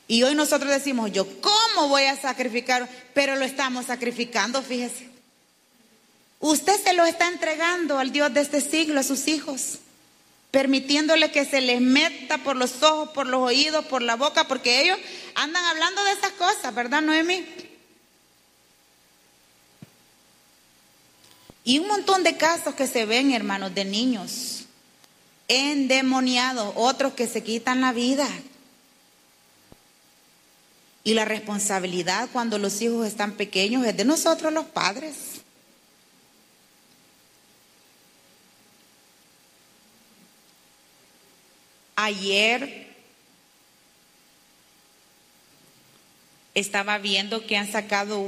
Y hoy nosotros decimos, yo ¿cómo voy a sacrificar? Pero lo estamos sacrificando, fíjese. Usted se lo está entregando al Dios de este siglo, a sus hijos, permitiéndole que se les meta por los ojos, por los oídos, por la boca, porque ellos andan hablando de esas cosas, ¿verdad, Noemí? Y un montón de casos que se ven, hermanos, de niños endemoniados, otros que se quitan la vida. Y la responsabilidad cuando los hijos están pequeños es de nosotros los padres. Ayer estaba viendo que han sacado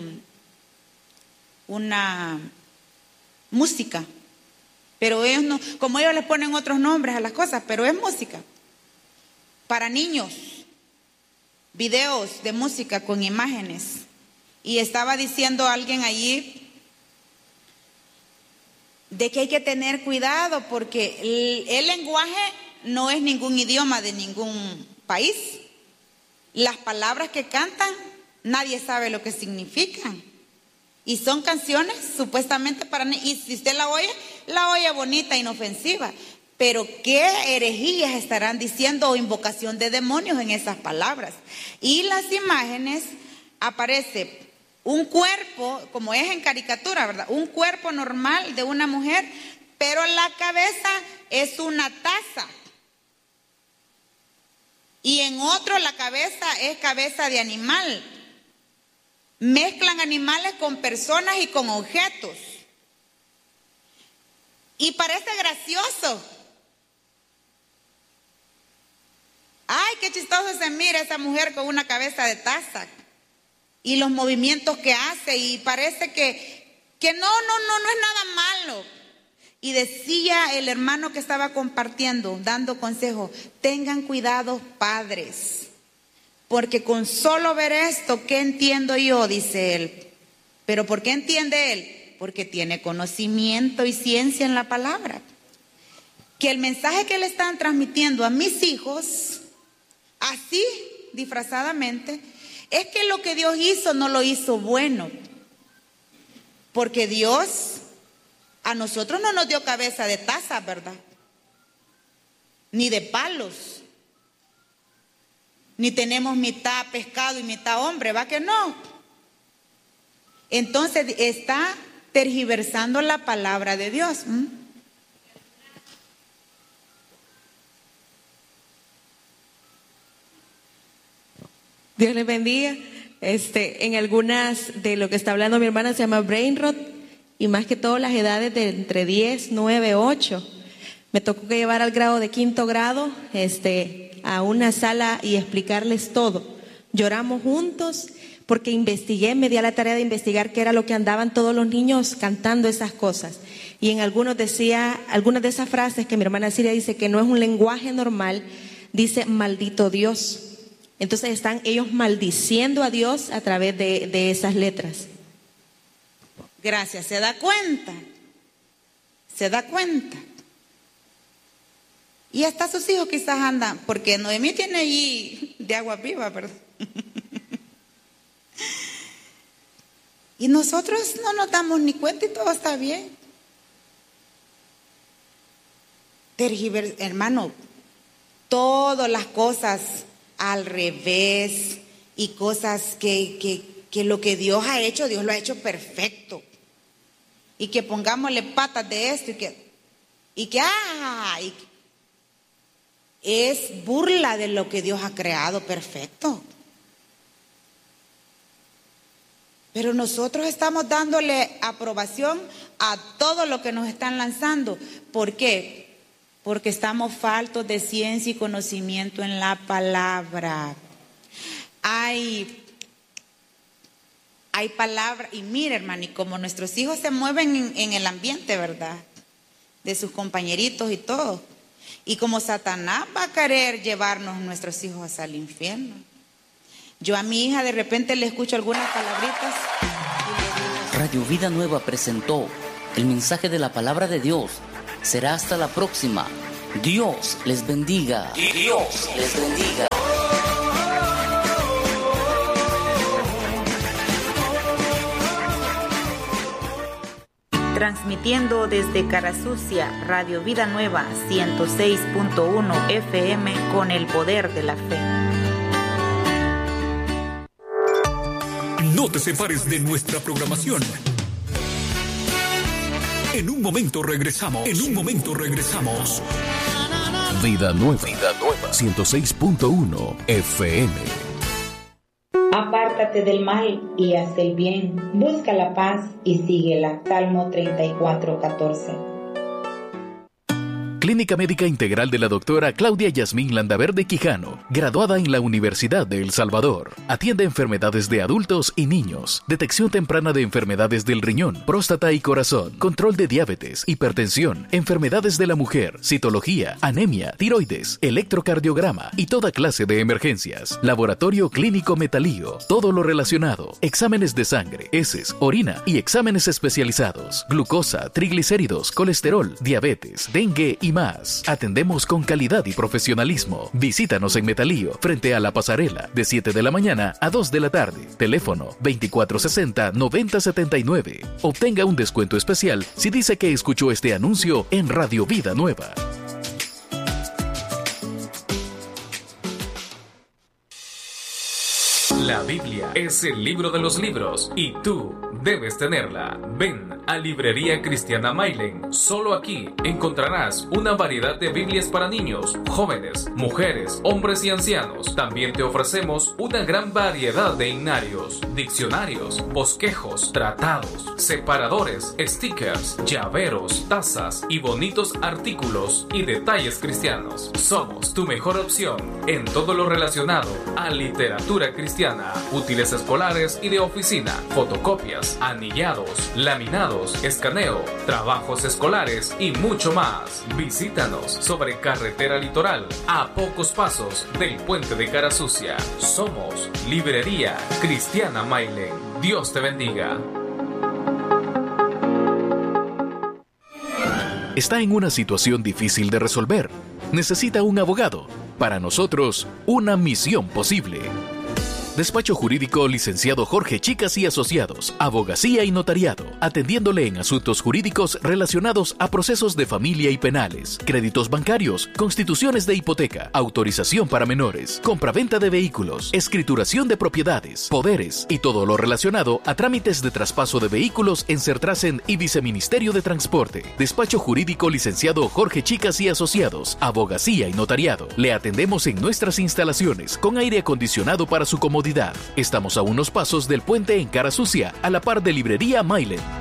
una música, pero ellos no, como ellos les ponen otros nombres a las cosas, pero es música para niños, videos de música con imágenes. Y estaba diciendo alguien allí de que hay que tener cuidado porque el lenguaje no es ningún idioma de ningún país. Las palabras que cantan nadie sabe lo que significan. Y son canciones supuestamente para niños. Y si usted la oye bonita, inofensiva. Pero qué herejías estarán diciendo o invocación de demonios en esas palabras. Y las imágenes aparece un cuerpo, como es en caricatura, ¿verdad? Un cuerpo normal de una mujer, pero la cabeza es una taza. Y en otro la cabeza es cabeza de animal. Mezclan animales con personas y con objetos. Y parece gracioso. Ay, qué chistoso se mira esa mujer con una cabeza de taza. Y los movimientos que hace. Y parece que no es nada malo. Y decía el hermano que estaba compartiendo, dando consejo, tengan cuidado, padres. Porque con solo ver esto, ¿qué entiendo yo? Dice él. ¿Pero por qué entiende él? Porque tiene conocimiento y ciencia en la palabra. Que el mensaje que le están transmitiendo a mis hijos, así disfrazadamente, es que lo que Dios hizo no lo hizo bueno. Porque Dios a nosotros no nos dio cabeza de taza, ¿verdad? Ni de palos. Ni tenemos mitad pescado y mitad hombre, ¿va que no? Entonces está tergiversando la palabra de Dios. Dios les bendiga. En algunas de lo que está hablando mi hermana se llama brain rot, y más que todo las edades de entre 10, 9, 8. Me tocó que llevar al grado de 5º grado, a una sala y explicarles todo. Lloramos juntos porque me di a la tarea de investigar qué era lo que andaban todos los niños cantando esas cosas. Y en algunas de esas frases que mi hermana Siria dice que no es un lenguaje normal, dice maldito Dios. Entonces están ellos maldiciendo a Dios a través de esas letras. Gracias, ¿se da cuenta? ¿Se da cuenta? Y hasta sus hijos quizás andan, porque Noemí tiene allí de agua viva, ¿verdad? Y nosotros no nos damos ni cuenta y todo está bien. Hermano, todas las cosas al revés y cosas que lo que Dios ha hecho, Dios lo ha hecho perfecto. Y que pongámosle patas de esto y que es burla de lo que Dios ha creado perfecto. Pero nosotros estamos dándole aprobación a todo lo que nos están lanzando. ¿Por qué? Porque estamos faltos de ciencia y conocimiento en la palabra. Hay palabras, y mire, hermano, y como nuestros hijos se mueven en el ambiente, ¿verdad? De sus compañeritos y todo. Y como Satanás va a querer llevarnos nuestros hijos al infierno. Yo a mi hija de repente le escucho algunas palabritas y le digo... Radio Vida Nueva presentó el mensaje de la palabra de Dios. Será hasta la próxima. Dios les bendiga. Dios les bendiga. transmitiendo desde Carasucia, Radio Vida Nueva 106.1 FM con el poder de la fe. No te separes de nuestra programación. En un momento regresamos. Vida Nueva 106.1 FM. Apártate del mal y haz el bien. Busca la paz y síguela. Salmo 34:14. Clínica Médica Integral de la doctora Claudia Yasmín Landaverde Quijano, graduada en la Universidad de El Salvador. Atiende enfermedades de adultos y niños, detección temprana de enfermedades del riñón, próstata y corazón, control de diabetes, hipertensión, enfermedades de la mujer, citología, anemia, tiroides, electrocardiograma y toda clase de emergencias. Laboratorio Clínico Metalío, todo lo relacionado, exámenes de sangre, heces, orina y exámenes especializados, glucosa, triglicéridos, colesterol, diabetes, dengue y más. Atendemos con calidad y profesionalismo. Visítanos en Metalío, frente a la pasarela, de 7 de la mañana a 2 de la tarde. Teléfono 2460-9079. Obtenga un descuento especial si dice que escuchó este anuncio en Radio Vida Nueva. La Biblia es el libro de los libros y tú debes tenerla. Ven a Librería Cristiana Mailen. Solo aquí encontrarás una variedad de Biblias para niños, jóvenes, mujeres, hombres y ancianos. También te ofrecemos una gran variedad de himnarios, diccionarios, bosquejos, tratados, separadores, stickers, llaveros, tazas y bonitos artículos y detalles cristianos. Somos tu mejor opción en todo lo relacionado a literatura cristiana, útiles escolares y de oficina, fotocopias, anillados, laminados, escaneo, trabajos escolares y mucho más. Visítanos sobre Carretera Litoral, a pocos pasos del puente de Carasucia. Somos Librería Cristiana Mailen. Dios te bendiga. Está en una situación difícil de resolver. Necesita un abogado. Para nosotros, una misión posible. Despacho Jurídico Licenciado Jorge Chicas y Asociados, Abogacía y Notariado, atendiéndole en asuntos jurídicos relacionados a procesos de familia y penales, créditos bancarios, constituciones de hipoteca, autorización para menores, compraventa de vehículos, escrituración de propiedades, poderes y todo lo relacionado a trámites de traspaso de vehículos en Sertrasen y Viceministerio de Transporte. Despacho Jurídico Licenciado Jorge Chicas y Asociados, Abogacía y Notariado. Le atendemos en nuestras instalaciones con aire acondicionado para su comodidad. Estamos a unos pasos del puente en Carasucia, a la par de Librería Mailen.